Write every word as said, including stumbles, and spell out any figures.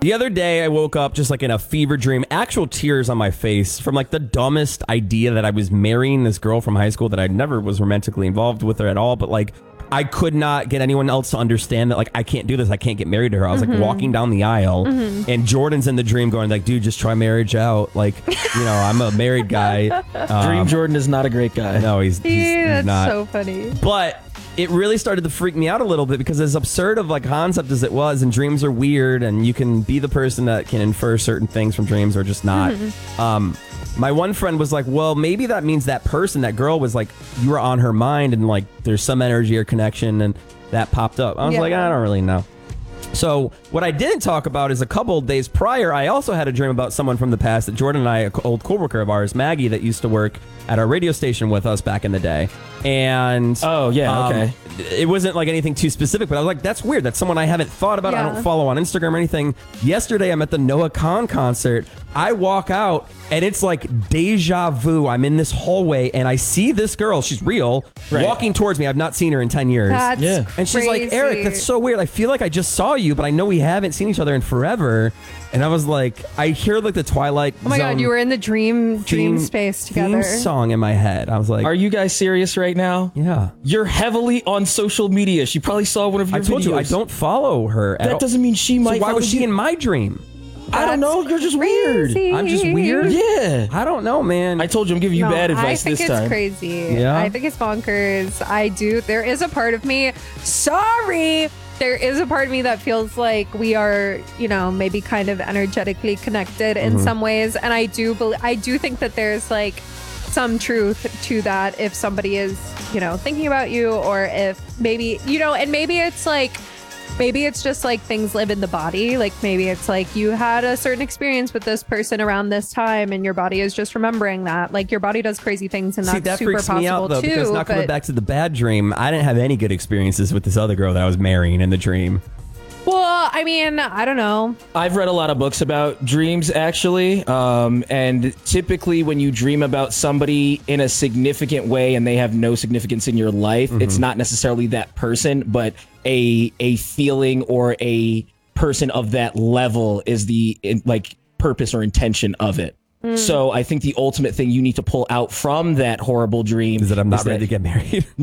The other day, I woke up just like in a fever dream, actual tears on my face from like the dumbest idea that I was marrying this girl from high school that I never was romantically involved with her at all. But like, I could not get anyone else to understand that like, I can't do this. I can't get married to her. I was mm-hmm. like walking down the aisle mm-hmm. and Jordan's in the dream going like, dude, just try marriage out. Like, you know, I'm a married guy. Um, Dream Jordan is not a great guy. No, he's, he's, yeah, he's not. That's so funny. But it really started to freak me out a little bit because as absurd of like concept as it was, and dreams are weird and you can be the person that can infer certain things from dreams or just not. Mm-hmm. Um, my one friend was like, well, maybe that means that person, that girl was like, you were on her mind and like there's some energy or connection and that popped up. I was yeah. like, I don't really know. So what I didn't talk about is a couple of days prior, I also had a dream about someone from the past that Jordan and I, an old coworker of ours, Maggie, that used to work at our radio station with us back in the day. And oh, yeah, um, okay. It wasn't like anything too specific, but I was like, that's weird. That's someone I haven't thought about. Yeah. I don't follow on Instagram or anything. Yesterday, I'm at the Noah Kahan concert. I walk out and it's like deja vu. I'm in this hallway and I see this girl. She's real, right. walking towards me. I've not seen her in ten years. That's yeah. And she's crazy. like, Eric, that's so weird. I feel like I just saw you, but I know we haven't seen each other in forever. And I was like, I hear like the Twilight Oh my Zone God, you were in the dream dream, theme- space theme together. song in my head. I was like, Are you guys serious right now? yeah. You're heavily on social media. She probably saw one of your I told videos. you, I don't follow her at That all. doesn't mean she So might why follow was she you. in my dream? I don't know. You're just weird. Crazy. I'm just weird? Yeah. I don't know, man. I told you I'm giving you No, bad advice I think this it's time. crazy. Yeah? I think it's bonkers. I do. There is a part of me. Sorry. There is a part of me that feels like we are, you know, maybe kind of energetically connected in Mm-hmm. some ways. And I do believe, I do think that there's like some truth to that if somebody is, you know, thinking about you, or if maybe, you know, and maybe it's like, maybe it's just like things live in the body. Like maybe it's like you had a certain experience with this person around this time and your body is just remembering that. Like your body does crazy things and See, that's that super freaks possible me out, though, too. because not coming but- back to the bad dream, I didn't have any good experiences with this other girl that I was marrying in the dream. Well, I mean, I don't know. I've read a lot of books about dreams, actually. Um, and typically when you dream about somebody in a significant way and they have no significance in your life, mm-hmm. it's not necessarily that person, but a a feeling or a person of that level is the in, like purpose or intention of it. Mm. So I think the ultimate thing you need to pull out from that horrible dream Is that I'm not is ready that to get married.